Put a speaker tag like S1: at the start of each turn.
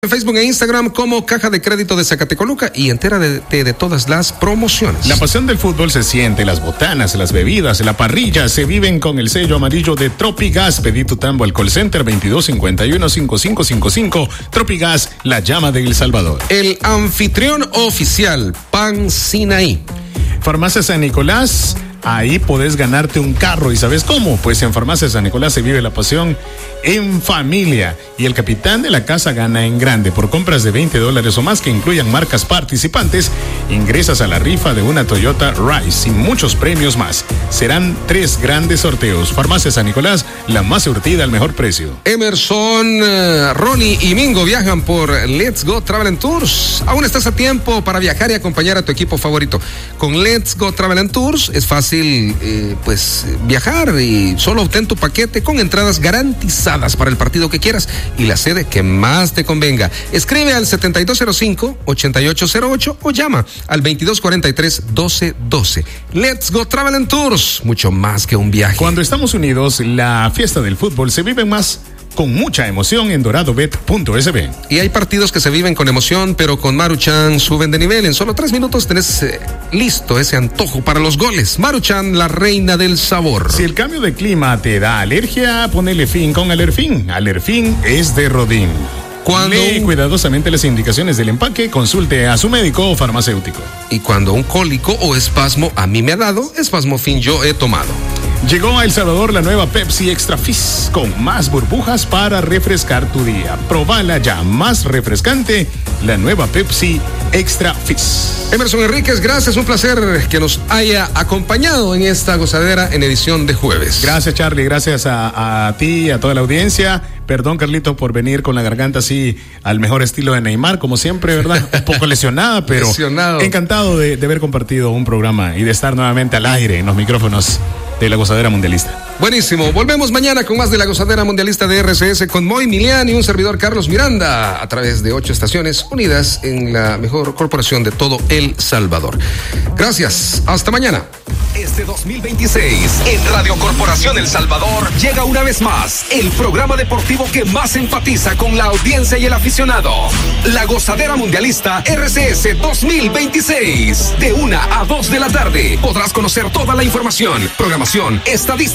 S1: En Facebook e Instagram como Caja de Crédito de Zacatecoluca y entérate de todas las promociones.
S2: La pasión del fútbol se siente, las botanas, las bebidas, la parrilla se viven con el sello amarillo de Tropigas. Pedí tu tambo al call center 2251-5555. Tropigas, la llama de El Salvador.
S1: El anfitrión oficial, Pan Sinaí.
S2: Farmacia San Nicolás. Ahí podés ganarte un carro. ¿Y sabes cómo? Pues en Farmacia San Nicolás se vive la pasión en familia. Y el capitán de la casa gana en grande. Por compras de $20 o más que incluyan marcas participantes, ingresas a la rifa de una Toyota Rise y muchos premios más. Serán 3 grandes sorteos. Farmacia San Nicolás, la más surtida al mejor precio.
S1: Emerson, Ronnie y Mingo viajan por Let's Go Travel and Tours. Aún estás a tiempo para viajar y acompañar a tu equipo favorito. Con Let's Go Travel and Tours es fácil viajar y solo obtén tu paquete con entradas garantizadas para el partido que quieras y la sede que más te convenga. Escribe al 7205-8808 o llama al 2243-1212. Let's Go Travel and Tours, mucho más que un viaje.
S2: Cuando estamos unidos, la fiesta del fútbol se vive más con mucha emoción en doradobet.sb.
S1: Y hay partidos que se viven con emoción, pero con Maruchan suben de nivel. En solo 3 minutos tenés listo ese antojo para los goles. Maruchan, la reina del sabor.
S2: Si el cambio de clima te da alergia, ponele fin con Alerfin. Alerfin es de Rodin. Lee cuidadosamente las indicaciones del empaque, consulte a su médico o farmacéutico.
S1: Y cuando un cólico o espasmo a mí me ha dado, Espasmofin yo he tomado.
S2: Llegó a El Salvador la nueva Pepsi Extra Fizz con más burbujas para refrescar tu día. Probala ya, más refrescante, la nueva Pepsi Extra Fizz.
S1: Emerson Enríquez, gracias, un placer que nos haya acompañado en esta gozadera en edición de jueves.
S2: Gracias, Charlie, gracias a ti, a toda la audiencia. Perdón, Carlito, por venir con la garganta así al mejor estilo de Neymar, como siempre, ¿verdad? Un poco lesionada, pero encantado de haber compartido un programa y de estar nuevamente al aire en los micrófonos de La Gozadera Mundialista.
S1: Buenísimo, volvemos mañana con más de La Gozadera Mundialista de RCS con Moy Milian y un servidor Carlos Miranda a través de 8 estaciones unidas en la mejor corporación de todo El Salvador. Gracias, hasta mañana.
S3: Este 2026, en Radio Corporación El Salvador, llega una vez más el programa deportivo que más enfatiza con la audiencia y el aficionado. La Gozadera Mundialista RCS 2026. De 1 a 2 de la tarde podrás conocer toda la información, programación, estadística